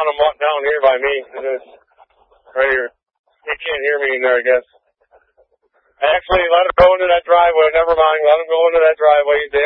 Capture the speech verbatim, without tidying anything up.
down down here by me. It is right here. You can't hear me in there, I guess. Actually, let him go into that driveway. Never mind. Let him go into that driveway. He's